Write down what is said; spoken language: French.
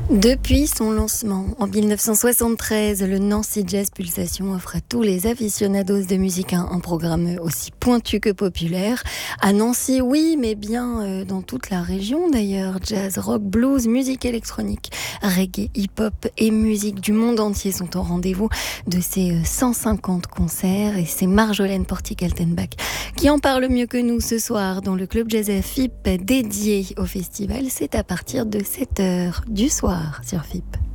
Depuis son lancement en 1973, le Nancy Jazz Pulsation offre à tous les aficionados de musique un programme aussi pointu que populaire. À Nancy, oui, mais bien dans toute la région d'ailleurs. Jazz, rock, blues, musique électronique, reggae, hip-hop et musique du monde entier sont au rendez-vous de ces 150 concerts. Et c'est Marjolaine Porty-Kaltenbach qui en parle mieux que nous ce soir dans le Club Jazz FIP dédié au festival. C'est à partir de 7h du soir sur FIP.